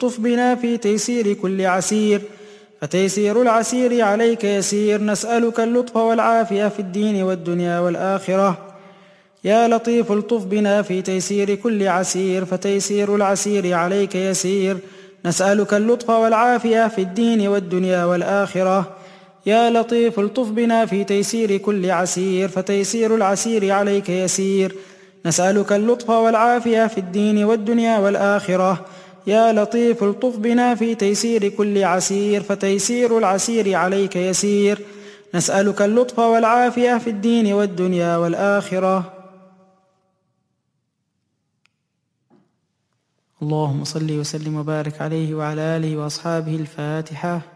الطف بنا في تيسير كل عسير فتيسير العسير عليك يسير نسألك اللطف والعافية في الدين والدنيا والآخرة يا لطيف الطف بنا في تيسير كل عسير فتيسير العسير عليك يسير نسألك اللطف والعافية في الدين والدنيا والآخرة يا لطيف الطف بنا في تيسير كل عسير فتيسير العسير عليك يسير نسألك اللطف والعافية في الدين والدنيا والآخرة يا لطيف الطف بنا في تيسير كل عسير فتيسير العسير عليك يسير نسألك اللطف والعافية في الدين والدنيا والآخرة. اللهم صل وسلم وبارك عليه وعلى آله وأصحابه. الفاتحة.